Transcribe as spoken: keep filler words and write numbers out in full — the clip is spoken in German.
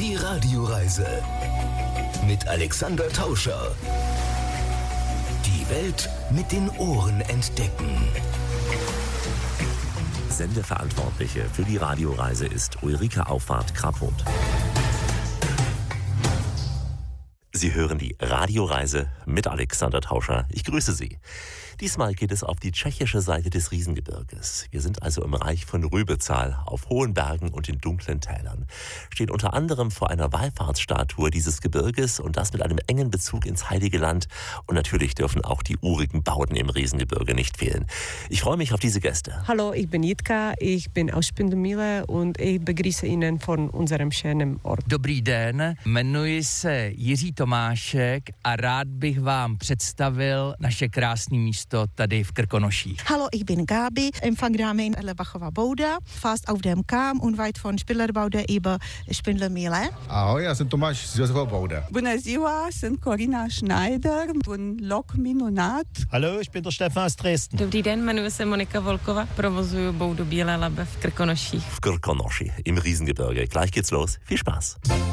Die Radioreise mit Alexander Tauscher. Die Welt mit den Ohren entdecken. Sendeverantwortliche für die Radioreise ist Ulrike Auffahrt-Krapholt. Sie hören die Radioreise mit Alexander Tauscher. Ich grüße Sie. Diesmal geht es auf die tschechische Seite des Riesengebirges. Wir sind also im Reich von Rübezahl, auf hohen Bergen und in dunklen Tälern. Stehen unter anderem vor einer Wallfahrtsstatue dieses Gebirges und das mit einem engen Bezug ins Heilige Land. Und natürlich dürfen auch die urigen Bauten im Riesengebirge nicht fehlen. Ich freue mich auf diese Gäste. Hallo, ich bin Jitka, ich bin aus Spindlmíle und ich begrüße Ihnen von unserem schönen Ort. Dobrý den, jmenuji se Jiří Tomášek a rád bych vám představil naše krásné místo tady v Krkonoších. Hallo, ich bin Gabi, Empfangramen in Erlebachova Bouda, fast auf dem Kamm, unweit von Spindlerboude über Spindlmíle. Ahoj, já jsem Tomáš z Josefova Bouda. Bună ziua, sunt Corina Schneider, un loc minunat. Hallo, ich bin der Stefan aus Dresden. Dobrý den, jmenuji se Monika Volkova, provozuju Boudu Bílé Labe v Krkonoších. V Krkonoši im Riesengebirge. Gleich geht's los. Viel Spaß.